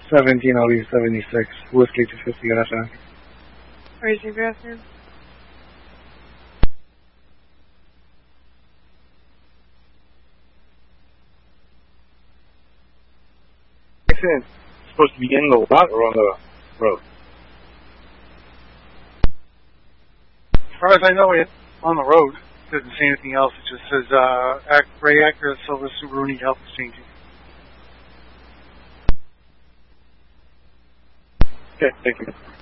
17 LE 76, Whiskey 250 FM. Raising your afternoon. It's supposed to be in the lot or on the road? As far as I know, it's on the road. It doesn't say anything else. It just says, Ray Acura Silver Subaru need help exchanging. Okay, thank you.